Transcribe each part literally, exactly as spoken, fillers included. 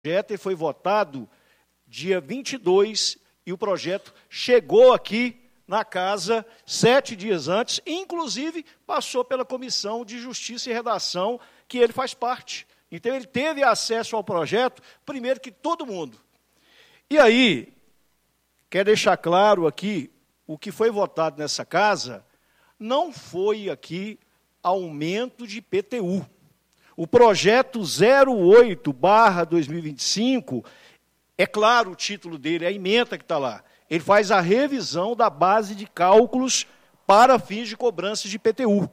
projeto foi votado dia vinte e dois e o projeto chegou aqui na casa sete dias antes, inclusive passou pela Comissão de Justiça e Redação, que ele faz parte. Então, ele teve acesso ao projeto primeiro que todo mundo. E aí, quero deixar claro aqui, o que foi votado nessa casa não foi aqui aumento de I P T U. O projeto zero oito barra dois mil e vinte e cinco, é claro o título dele, é a ementa que está lá. Ele faz a revisão da base de cálculos para fins de cobrança de I P T U.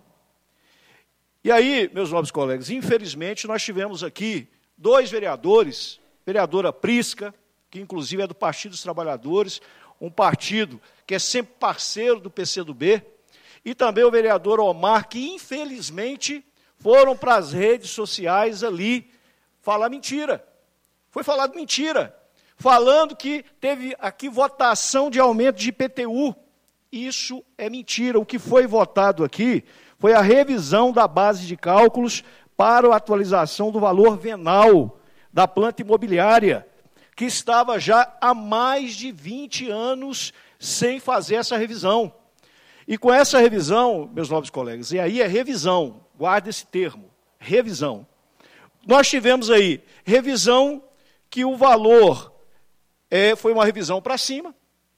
E aí, meus nobres colegas, infelizmente nós tivemos aqui dois vereadores, vereadora Prisca, que inclusive é do Partido dos Trabalhadores, um partido que é sempre parceiro do P C do B, e também o vereador Omar, que infelizmente foram para as redes sociais ali falar mentira. Foi falado mentira, falando que teve aqui votação de aumento de I P T U. Isso é mentira. O que foi votado aqui foi a revisão da base de cálculos para a atualização do valor venal da planta imobiliária, que estava já há mais de vinte anos sem fazer essa revisão. E com essa revisão, meus nobres colegas, e aí é revisão, guarda esse termo, revisão. Nós tivemos aí revisão que o valor é, foi uma revisão para cima,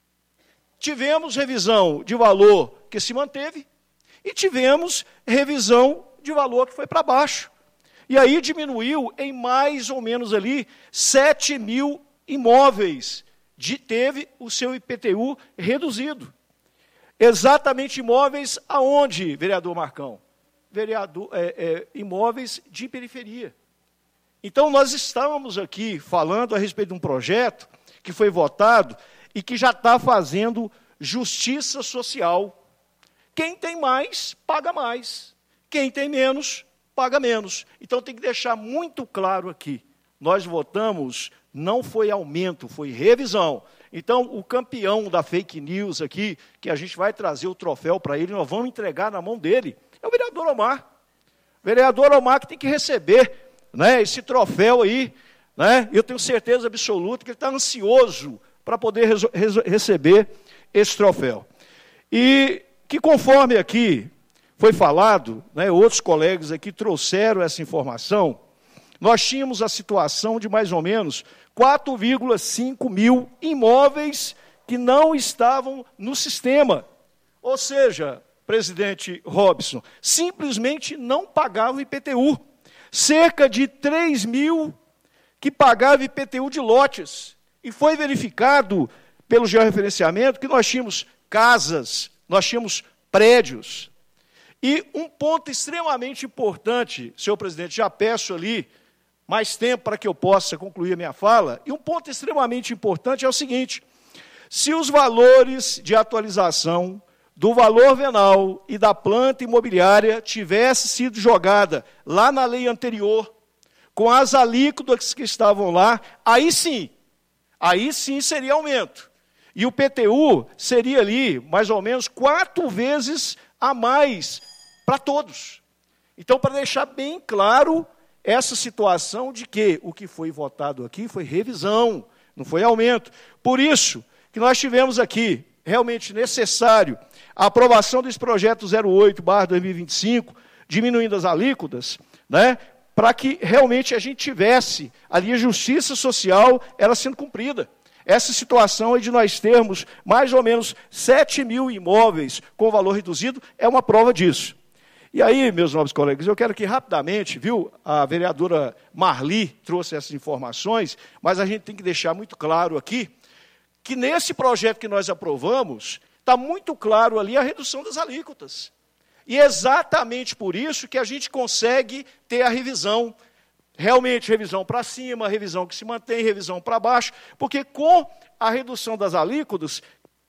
tivemos revisão de valor que se manteve, e tivemos revisão de valor que foi para baixo. E aí diminuiu em mais ou menos ali sete mil imóveis, de, teve o seu I P T U reduzido. Exatamente imóveis aonde, vereador Marcão? Vereador, é, é, imóveis de periferia. Então, nós estamos aqui falando a respeito de um projeto que foi votado e que já está fazendo justiça social. Quem tem mais, paga mais. Quem tem menos, paga menos. Então, tem que deixar muito claro aqui. Nós votamos, não foi aumento, foi revisão. Então, o campeão da fake news aqui, que a gente vai trazer o troféu para ele, nós vamos entregar na mão dele, é o vereador Omar. O vereador Omar que tem que receber, né, esse troféu aí, né? Eu tenho certeza absoluta que ele está ansioso para poder receber esse troféu. E que conforme aqui foi falado, né, outros colegas aqui trouxeram essa informação, nós tínhamos a situação de mais ou menos quatro vírgula cinco mil imóveis que não estavam no sistema. Ou seja, presidente Robson, simplesmente não pagavam I P T U. Cerca de três mil que pagavam I P T U de lotes. E foi verificado pelo georreferenciamento que nós tínhamos casas, nós tínhamos prédios. E um ponto extremamente importante, senhor presidente, já peço ali mais tempo para que eu possa concluir a minha fala, e um ponto extremamente importante é o seguinte: se os valores de atualização do valor venal e da planta imobiliária tivesse sido jogada lá na lei anterior, com as alíquotas que estavam lá, aí sim, aí sim seria aumento. E o P T U seria ali, mais ou menos, quatro vezes a mais para todos. Então, para deixar bem claro essa situação de que o que foi votado aqui foi revisão, não foi aumento. Por isso que nós tivemos aqui, realmente necessário, a aprovação desse projeto zero oito barra dois mil e vinte e cinco, diminuindo as alíquotas, né, para que realmente a gente tivesse ali a justiça social ela sendo cumprida. Essa situação aí de nós termos mais ou menos sete mil imóveis com valor reduzido é uma prova disso. E aí, meus nobres colegas, eu quero que rapidamente, viu, a vereadora Marli trouxe essas informações, mas a gente tem que deixar muito claro aqui que nesse projeto que nós aprovamos, está muito claro ali a redução das alíquotas. E é exatamente por isso que a gente consegue ter a revisão, realmente revisão para cima, revisão que se mantém, revisão para baixo, porque com a redução das alíquotas,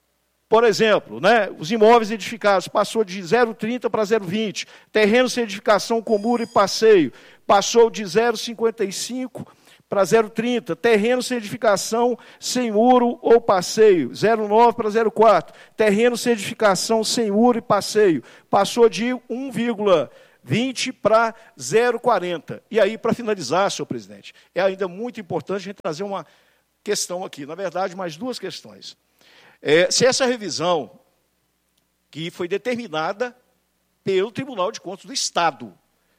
por exemplo, né, os imóveis edificados passou de zero vírgula trinta para zero vírgula vinte, terreno sem edificação com muro e passeio passou de zero vírgula cinquenta e cinco para zero vírgula trinta, terreno sem edificação sem muro ou passeio, zero vírgula nove para zero vírgula quatro, terreno sem edificação sem muro e passeio passou de um vírgula vinte para zero vírgula quarenta. E aí, para finalizar, senhor presidente, é ainda muito importante a gente trazer uma questão aqui, na verdade, mais duas questões. É, se essa revisão, que foi determinada pelo Tribunal de Contas do Estado,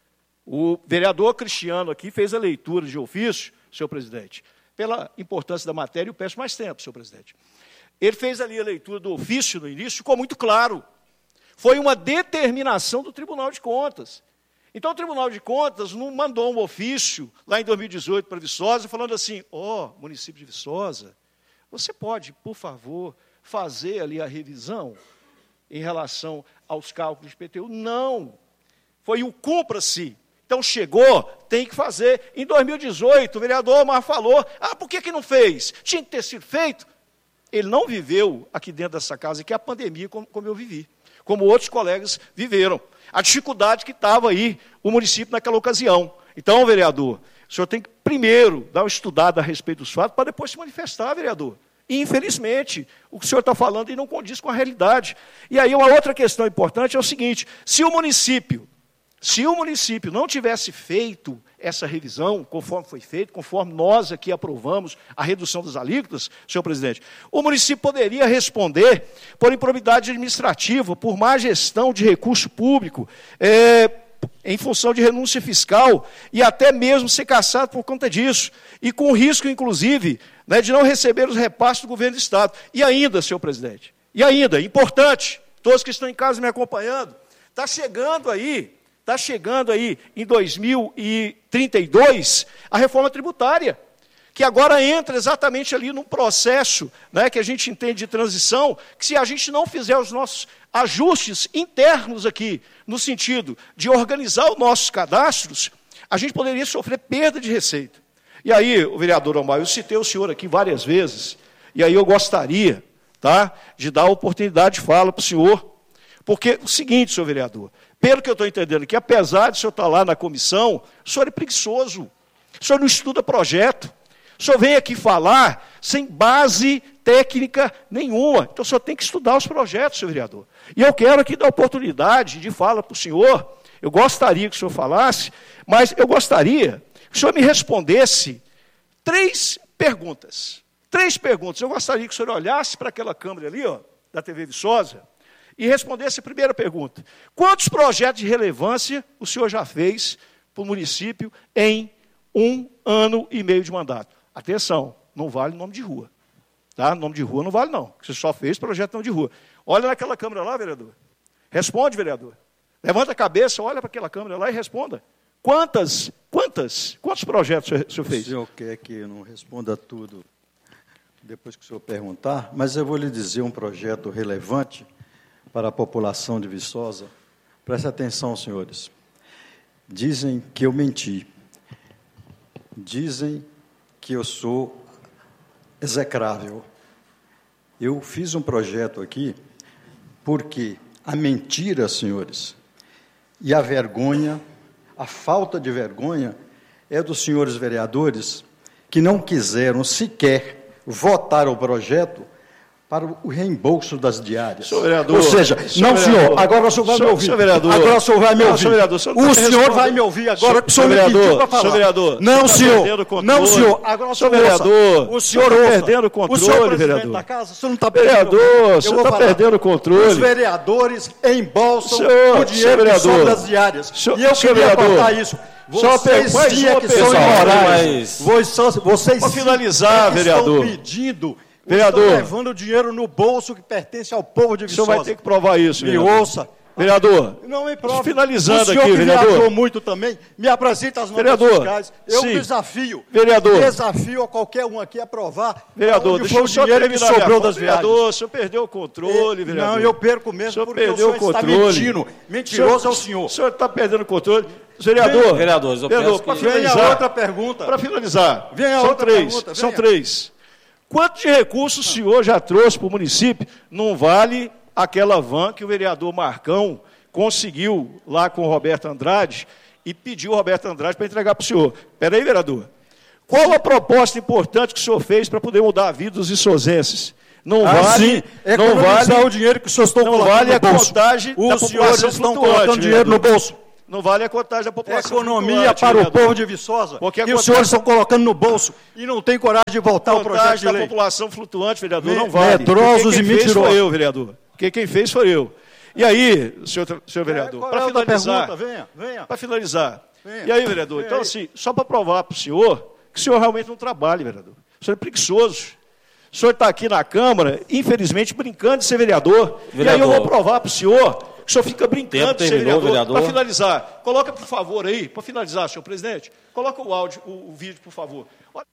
o vereador Cristiano aqui fez a leitura de ofício, senhor presidente, pela importância da matéria, eu peço mais tempo, senhor presidente. Ele fez ali a leitura do ofício no início, ficou muito claro. Foi uma determinação do Tribunal de Contas. Então, o Tribunal de Contas não mandou um ofício, lá em dois mil e dezoito, para Viçosa, falando assim, ó, oh, município de Viçosa, você pode, por favor, fazer ali a revisão em relação aos cálculos de I P T U? Não. Foi o cumpra-se. Então, chegou, tem que fazer. Em dois mil e dezoito, o vereador Omar falou, ah, por que, que não fez? Tinha que ter sido feito. Ele não viveu aqui dentro dessa casa, que é a pandemia, como, como eu vivi, como outros colegas viveram. A dificuldade que estava aí o município naquela ocasião. Então, vereador, o senhor tem que primeiro dar uma estudada a respeito dos fatos, para depois se manifestar, vereador. E, infelizmente, o que o senhor está falando aí não condiz com a realidade. E aí, uma outra questão importante é o seguinte, se o município, se o município não tivesse feito essa revisão, conforme foi feito, conforme nós aqui aprovamos a redução das alíquotas, senhor presidente, o município poderia responder por improbidade administrativa, por má gestão de recurso público, é, em função de renúncia fiscal, e até mesmo ser cassado por conta disso, e com risco, inclusive, né, de não receber os repasses do governo do Estado. E ainda, senhor presidente, e ainda, importante, todos que estão em casa me acompanhando, está chegando aí, está chegando aí em dois mil e trinta e dois a reforma tributária, que agora entra exatamente ali num processo, né, que a gente entende de transição, que se a gente não fizer os nossos ajustes internos aqui, no sentido de organizar os nossos cadastros, a gente poderia sofrer perda de receita. E aí, o vereador Omar, eu citei o senhor aqui várias vezes, e aí eu gostaria, tá, de dar a oportunidade de fala para o senhor, porque o seguinte, senhor vereador, pelo que eu estou entendendo, que apesar de o senhor estar lá na comissão, o senhor é preguiçoso, o senhor não estuda projeto, o senhor vem aqui falar sem base técnica nenhuma, então o senhor tem que estudar os projetos, senhor vereador. E eu quero aqui dar oportunidade de fala para o senhor, eu gostaria que o senhor falasse, mas eu gostaria que o senhor me respondesse três perguntas, três perguntas, eu gostaria que o senhor olhasse para aquela câmera ali, ó, da T V Viçosa, e respondesse a primeira pergunta. Quantos projetos de relevância o senhor já fez para o município em um ano e meio de mandato? Atenção, não vale nome de rua. Tá? Nome de rua não vale não, você só fez projeto nome de rua. Olha naquela câmera lá, vereador. Responde, vereador. Levanta a cabeça, olha para aquela câmera lá e responda. Quantas, quantas, quantos projetos o senhor fez? O senhor quer que eu não responda tudo depois que o senhor perguntar, mas eu vou lhe dizer um projeto relevante para a população de Viçosa. Preste atenção, senhores. Dizem que eu menti. Dizem que eu sou execrável. Eu fiz um projeto aqui porque a mentira, senhores, e a vergonha, a falta de vergonha, é dos senhores vereadores que não quiseram sequer votar o projeto para o reembolso das diárias. Senhor vereador, Ou seja, não, senhor, agora o senhor vai me ouvir. Senhor vereador, agora o senhor vai me não, ouvir. Senhor vereador, o senhor, o senhor vai me ouvir agora, que o senhor me pediu para falar. Senhor vereador, não, senhor, não, senhor, agora o senhor vereador, o senhor está perdendo o controle, o senhor vereador. Da casa, o senhor não está perdendo vereador, o senhor está perdendo o controle. Os vereadores embolsam senhor, o dinheiro que sobra das diárias. Senhor, e eu senhor queria vereador, cortar isso. Vocês sim é que são imorais. Vocês para finalizar, vereador, estão pedindo... Vereador, estão levando o dinheiro no bolso que pertence ao povo de Viçosa. O senhor vai ter que provar isso, me vereador. ouça. Vereador, não me prove. Finalizando o senhor aqui, que vereador. viajou muito também, me apresenta as notas vereador, fiscais. Eu sim. desafio. Vereador. Desafio a qualquer um aqui a provar. Vereador, onde deixa foi o o dinheiro que sobrou das viagens. Vereador, o senhor perdeu o controle, e, vereador. Não, eu perco mesmo, o senhor porque perdeu o senhor o controle. está mentindo. Mentiroso é o senhor. O senhor está perdendo o controle. Vereador, vereadores, eu vereador, peço para que... finalizar. Venha outra pergunta. Para finalizar. Venha são outra três, pergunta. São venha. três. Quanto de recursos o senhor já trouxe para o município? Não vale aquela van que o vereador Marcão conseguiu lá com o Roberto Andrade e pediu o Roberto Andrade para entregar para o senhor. Espera aí, vereador. Qual a proposta importante que o senhor fez para poder mudar a vida dos viçosenses? Não ah, vale, sim. É não vale o dinheiro que os senhores estão não colocando vale no a bolso. contagem Os da senhores população estão flutuante, colocando dinheiro vereador. no bolso. Não vale a contagem da população. Economia para o povo de Viçosa. Porque e os senhores estão colocando no bolso e não tem coragem de voltar o projeto de da lei. população flutuante, vereador, Me, não vale. Medrosos e mentirosos. Foi eu, vereador. Porque quem fez foi eu. E aí, senhor, senhor vereador, é, para finalizar... Pergunta? Venha, venha. Para finalizar. Venha. E aí, vereador, Venha então aí. assim, só para provar para o senhor que o senhor realmente não trabalha, vereador. O senhor é preguiçoso. O senhor está aqui na Câmara, infelizmente, brincando de ser vereador. vereador. E aí eu vou provar para o senhor que o senhor fica brincando de ser vereador. vereador. Para finalizar, coloca, por favor, aí, para finalizar, senhor presidente, coloca o áudio, o, o vídeo, por favor. Olha.